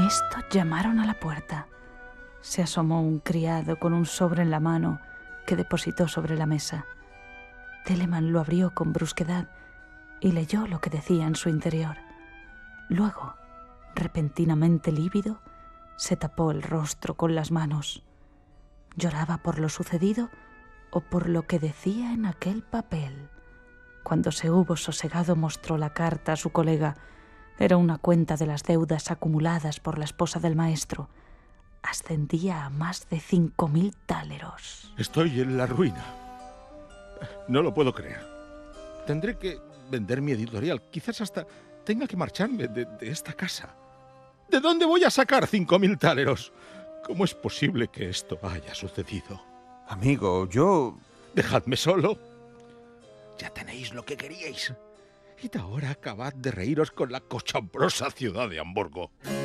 esto llamaron a la puerta. Se asomó un criado con un sobre en la mano que depositó sobre la mesa. Telemann lo abrió con brusquedad y leyó lo que decía en su interior. Luego, repentinamente lívido, se tapó el rostro con las manos. ¿Lloraba por lo sucedido o por lo que decía en aquel papel? Cuando se hubo sosegado, mostró la carta a su colega. Era una cuenta de las deudas acumuladas por la esposa del maestro. Ascendía a más de 5.000 táleros. Estoy en la ruina. No lo puedo creer. Tendré que vender mi editorial. Quizás hasta tenga que marcharme de esta casa. ¿De dónde voy a sacar 5.000 táleros? ¿Cómo es posible que esto haya sucedido? Amigo, yo... Dejadme solo. Ya tenéis lo que queríais. Y ahora acabad de reíros con la cochambrosa ciudad de Hamburgo.